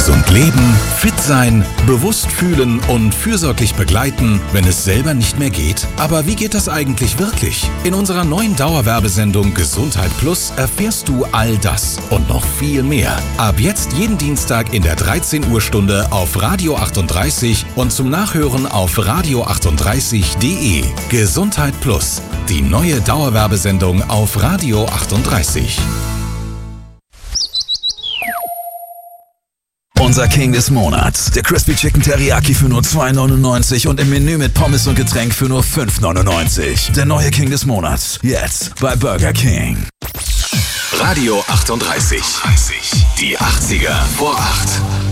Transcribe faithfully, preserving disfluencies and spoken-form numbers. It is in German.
Gesund leben, fit sein, bewusst fühlen und fürsorglich begleiten, wenn es selber nicht mehr geht? Aber wie geht das eigentlich wirklich? In unserer neuen Dauerwerbesendung Gesundheit Plus erfährst du all das und noch viel mehr. Ab jetzt jeden Dienstag in der dreizehn Uhr Stunde auf Radio achtunddreißig und zum Nachhören auf radio achtunddreißig punkt de. Gesundheit Plus, die neue Dauerwerbesendung auf Radio achtunddreißig. Unser King des Monats, der Crispy Chicken Teriyaki für nur zwei neunundneunzig und im Menü mit Pommes und Getränk für nur fünf neunundneunzig. Der neue King des Monats, jetzt bei Burger King. Radio achtunddreißig. Die achtziger vor acht.